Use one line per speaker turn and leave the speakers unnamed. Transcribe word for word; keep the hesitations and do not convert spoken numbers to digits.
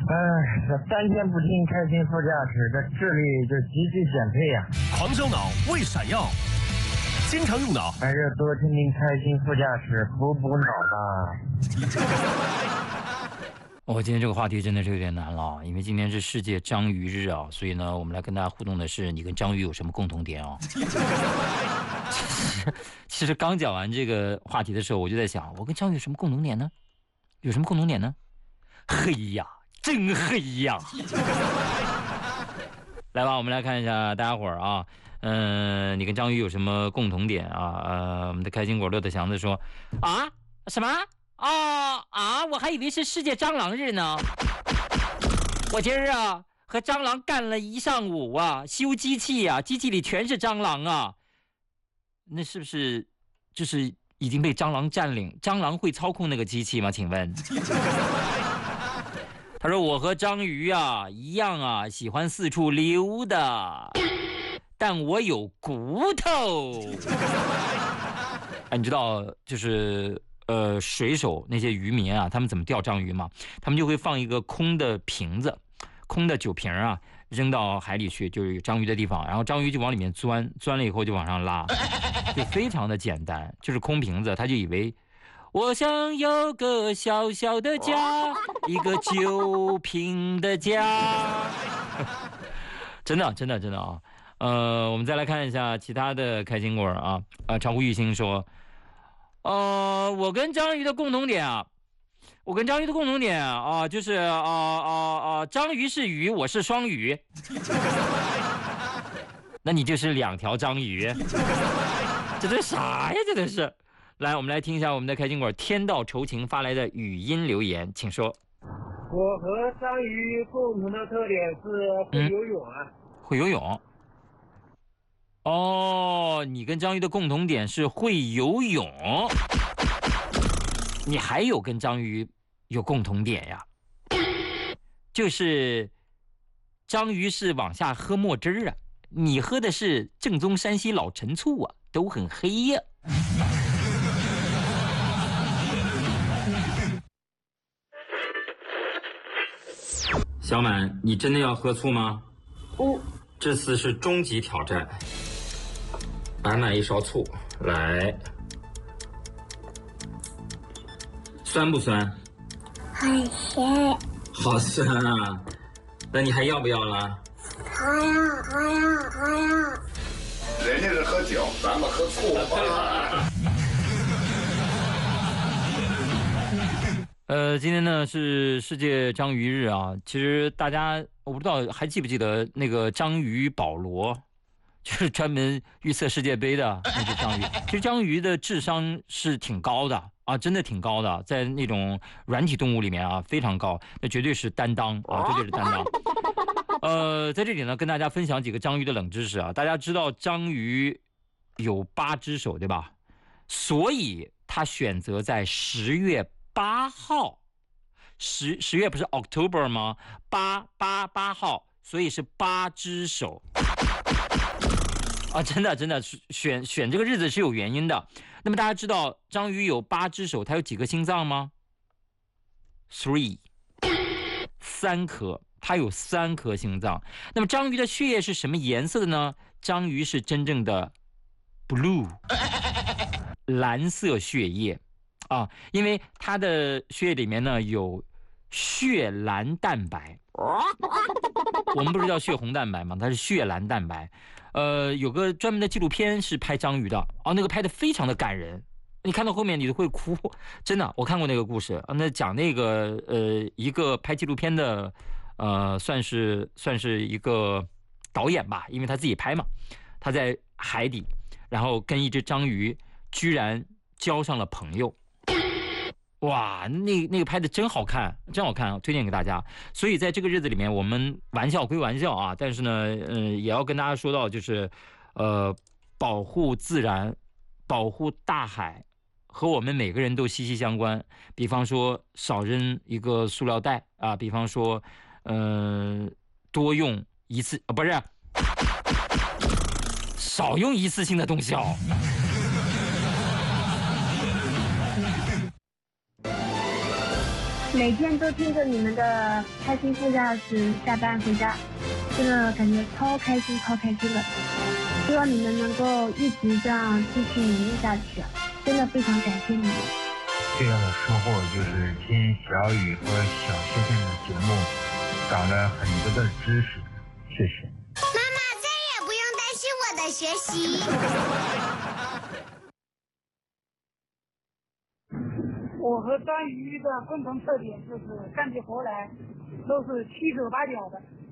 哎，这三天不听开心副驾驶，这智力就急剧减退呀、
啊！狂烧脑，为闪耀，经常用脑，
还是多听听开心副驾驶，补补脑吧。
我、哦、今天这个话题真的是有点难了，因为今天是世界章鱼日啊，所以呢，我们来跟大家互动的是你跟章鱼有什么共同点哦？其实，其实刚讲完这个话题的时候，我就在想，我跟章鱼有什么共同点呢？有什么共同点呢？黑呀，真黑呀！来吧，我们来看一下大家伙儿啊，嗯、呃，你跟章鱼有什么共同点啊？呃，我们的开心果乐的祥子说啊，什么？啊啊！我还以为是世界蟑螂日呢。我今儿啊和蟑螂干了一上午啊，修机器啊，机器里全是蟑螂啊。那是不是就是已经被蟑螂占领？蟑螂会操控那个机器吗？请问？他说我和章鱼啊一样啊，喜欢四处溜达，但我有骨头。哎，你知道就是。呃，水手那些渔民啊，他们怎么钓章鱼吗？他们就会放一个空的瓶子，空的酒瓶啊，扔到海里去，就是有章鱼的地方，然后章鱼就往里面钻，钻了以后就往上拉，就非常的简单，就是空瓶子，他就以为我想有个小小的家，一个酒瓶的家，真的，真的，真的啊。呃，我们再来看一下其他的开心果啊，啊，长湖玉兴说。呃，我跟章鱼的共同点啊，我跟章鱼的共同点啊，就是啊啊啊，章鱼是鱼，我是双鱼，那你就是两条章鱼，这都啥呀？这都是。来，我们来听一下我们的开心果天道酬勤发来的语音留言，请说。
我和章鱼共同的特点是会游泳啊，
嗯、会游泳。哦，你跟章鱼的共同点是会游泳，你还有跟章鱼有共同点呀，就是章鱼是往下喝墨汁儿啊，你喝的是正宗山西老陈醋啊，都很黑呀。小满，你真的要喝醋吗？
嗯。
这次是终极挑战。满满一勺醋，来，酸不酸？
很咸。
好酸啊！那你还要不要了？
还要，还要，还要。
人家是喝酒，咱们喝醋吧。
呃，今天呢是世界章鱼日啊。其实大家我不知道还记不记得那个章鱼保罗。就是专门预测世界杯的那只章鱼，其实章鱼的智商是挺高的啊，真的挺高的，在那种软体动物里面啊非常高，那绝对是担当啊，绝对是担当。呃，在这里呢跟大家分享几个章鱼的冷知识啊，大家知道章鱼有八只手对吧？所以他选择在十月八号，十十月不是 October 吗？八八八号，所以是八只手。啊，真的真的选选这个日子是有原因的。那么大家知道章鱼有八只手，它有几个心脏吗 ？Three， 三颗，它有三颗心脏。那么章鱼的血液是什么颜色的呢？章鱼是真正的 blue， 蓝色血液啊，因为它的血液里面呢有血蓝蛋白。我们不是叫血红蛋白吗？它是血蓝蛋白。呃，有个专门的纪录片是拍章鱼的啊，那个拍的非常的感人，你看到后面你都会哭，真的，我看过那个故事啊。那讲那个呃一个拍纪录片的呃算是算是一个导演吧，因为他自己拍嘛，他在海底，然后跟一只章鱼居然交上了朋友。哇，那那个拍的真好看，真好看，推荐给大家。所以在这个日子里面，我们玩笑归玩笑啊，但是呢，嗯、呃，也要跟大家说到，就是，呃，保护自然，保护大海，和我们每个人都息息相关。比方说，少扔一个塑料袋啊，比方说，嗯、呃，多用一次啊，不是，少用一次性的东西哦。
每天都听着你们的开心副驾驶下班回家，真的感觉超开心超开心的。希望你们能够一直这样继续努力下去，真的非常感谢你们。
最大的收获就是听小雨和小仙仙的节目，长了很多的知识，谢谢。
妈妈再也不用担心我的学习。
我和章鱼的共同特点就是干起活来都是七手八脚的。